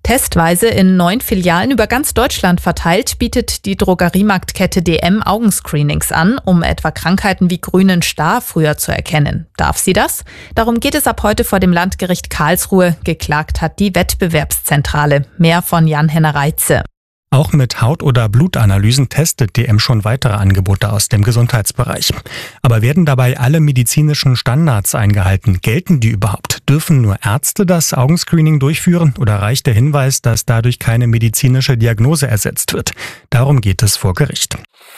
Testweise in 9 Filialen über ganz Deutschland verteilt, bietet die Drogeriemarktkette DM Augenscreenings an, um etwa Krankheiten wie grünen Star früher zu erkennen. Darf sie das? Darum geht es ab heute vor dem Landgericht Karlsruhe. Geklagt hat die Wettbewerbszentrale. Mehr von Jan-Henner Reitze. Auch mit Haut- oder Blutanalysen testet DM schon weitere Angebote aus dem Gesundheitsbereich. Aber werden dabei alle medizinischen Standards eingehalten? Gelten die überhaupt? Dürfen nur Ärzte das Augenscreening durchführen oder reicht der Hinweis, dass dadurch keine medizinische Diagnose ersetzt wird? Darum geht es vor Gericht.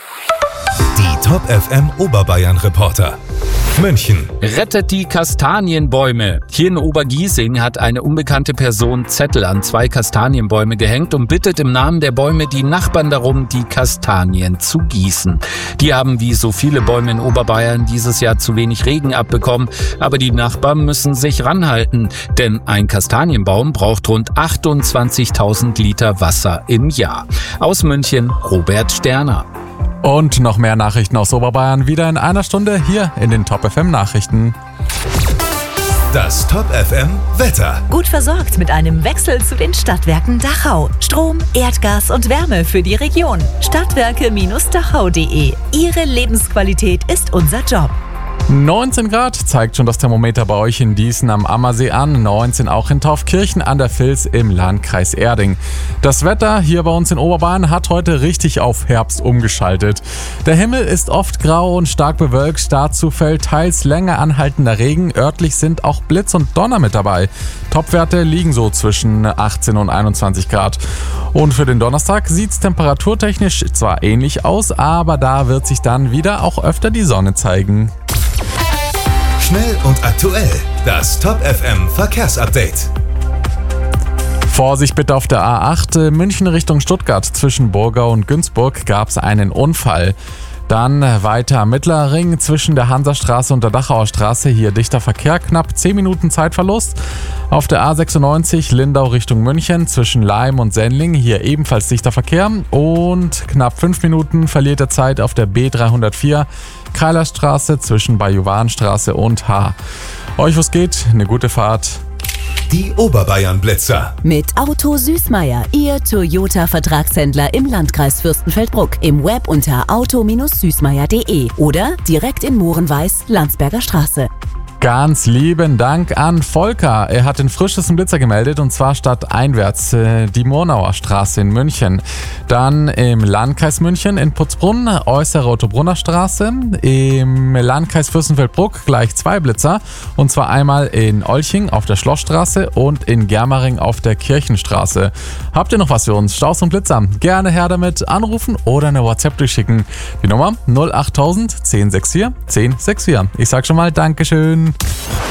Die Top FM Oberbayern Reporter. München. Rettet die Kastanienbäume. Hier in Obergiesing hat eine unbekannte Person Zettel an 2 Kastanienbäume gehängt und bittet im Namen der Bäume die Nachbarn darum, die Kastanien zu gießen. Die haben wie so viele Bäume in Oberbayern dieses Jahr zu wenig Regen abbekommen, aber die Nachbarn müssen sich ranhalten, denn ein Kastanienbaum braucht rund 28.000 Liter Wasser im Jahr. Aus München, Robert Sterner. Und noch mehr Nachrichten aus Oberbayern wieder in einer Stunde hier in den Top FM Nachrichten. Das Top FM Wetter. Gut versorgt mit einem Wechsel zu den Stadtwerken Dachau. Strom, Erdgas und Wärme für die Region. Stadtwerke-dachau.de. Ihre Lebensqualität ist unser Job. 19 Grad zeigt schon das Thermometer bei euch in Diesen am Ammersee an, 19 auch in Taufkirchen an der Vils im Landkreis Erding. Das Wetter hier bei uns in Oberbayern hat heute richtig auf Herbst umgeschaltet. Der Himmel ist oft grau und stark bewölkt, dazu fällt teils länger anhaltender Regen, örtlich sind auch Blitz und Donner mit dabei. Topwerte liegen so zwischen 18 und 21 Grad. Und für den Donnerstag sieht es temperaturtechnisch zwar ähnlich aus, aber da wird sich dann wieder auch öfter die Sonne zeigen. Schnell und aktuell. Das Top FM Verkehrsupdate. Vorsicht bitte auf der A8 München Richtung Stuttgart. Zwischen Burgau und Günzburg gab es einen Unfall. Dann weiter am Mittlerer Ring zwischen der Hansastraße und der Dachauer Straße. Hier dichter Verkehr, knapp 10 Minuten Zeitverlust. Auf der A96 Lindau Richtung München zwischen Laim und Sendling. Hier ebenfalls dichter Verkehr. Und knapp 5 Minuten verliert er Zeit auf der B304 Keilerstraße zwischen Bajuwanstraße und H. Euch was geht, eine gute Fahrt. Die Oberbayern Blitzer. Mit Auto Süßmeier, Ihr Toyota-Vertragshändler im Landkreis Fürstenfeldbruck. Im Web unter auto-süßmeier.de oder direkt in Mohrenweiß, Landsberger Straße. Ganz lieben Dank an Volker. Er hat den frischesten Blitzer gemeldet und zwar stadteinwärts die Murnauer Straße in München. Dann im Landkreis München in Putzbrunn, äußere Ottobrunner Straße. Im Landkreis Fürstenfeldbruck gleich 2 Blitzer und zwar einmal in Olching auf der Schlossstraße und in Germering auf der Kirchenstraße. Habt ihr noch was für uns? Staus und Blitzer? Gerne her damit, anrufen oder eine WhatsApp durchschicken. Die Nummer 08000 1064 1064. Ich sag schon mal Dankeschön.